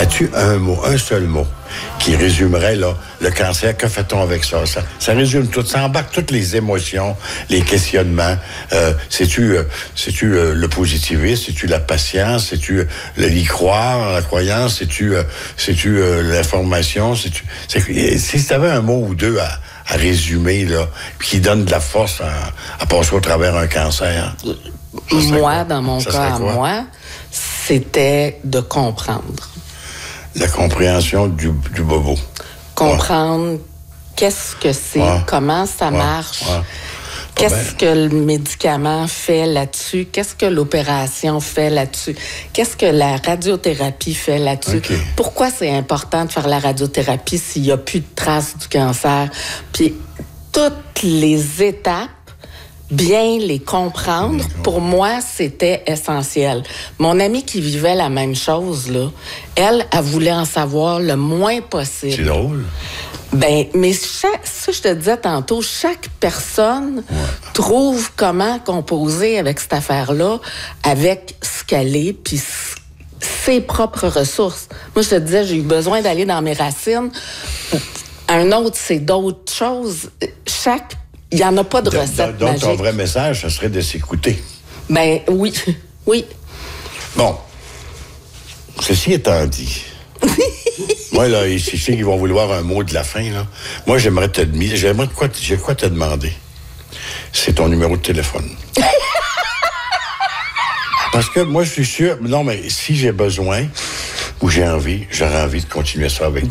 As-tu un seul mot qui résumerait là, le cancer? Que fait-on avec ça? Ça résume tout. Ça embarque toutes les émotions, les questionnements. C'est-tu le positivisme? C'est-tu la patience? C'est-tu l'y croire, la croyance? C'est-tu l'information? Si tu avais un mot ou deux à résumer, là, qui donne de la force à passer au travers un cancer. Moi, dans mon cas, moi, c'était de comprendre. La compréhension du bobo. Comprendre qu'est-ce que c'est, comment ça marche, qu'est-ce que le médicament fait là-dessus, qu'est-ce que l'opération fait là-dessus, qu'est-ce que la radiothérapie fait là-dessus, pourquoi c'est important de faire la radiothérapie s'il n'y a plus de traces du cancer. Puis toutes les étapes, bien les comprendre, pour moi, c'était essentiel. Mon amie qui vivait la même chose, là, elle voulait en savoir le moins possible. C'est drôle. Ben, mais ça, je te disais tantôt, chaque personne trouve comment composer avec cette affaire-là, avec ce qu'elle est, puis ses propres ressources. Moi, je te disais, j'ai eu besoin d'aller dans mes racines. Un autre, c'est d'autres choses. Il n'y en a pas de recette donc, magique. ton vrai message, ce serait de s'écouter. Ben oui, oui. Bon. Ceci étant dit, moi, là, je sais qu'ils vont vouloir un mot de la fin, là. Moi, j'ai quoi te demander. C'est ton numéro de téléphone. Parce que moi, je suis sûr... Non, mais si j'ai besoin ou j'aurais envie de continuer ça avec toi.